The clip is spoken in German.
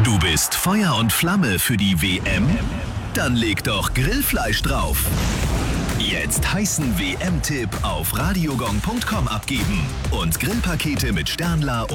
Du bist Feuer und Flamme für die WM? Dann leg doch Grillfleisch drauf. Jetzt heißen WM-Tipp auf radiogong.com abgeben und Grillpakete mit Sternler